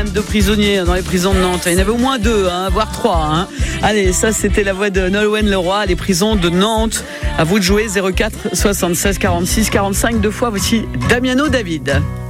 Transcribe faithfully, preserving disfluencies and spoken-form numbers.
problème de prisonniers dans les prisons de Nantes. Il y en avait au moins deux, hein, voire trois. Hein. Allez, ça c'était la voix de Nolwenn Leroy, les prisons de Nantes. À vous de jouer, zéro quatre soixante-seize quarante-six quarante-cinq, deux fois. Voici Damiano David.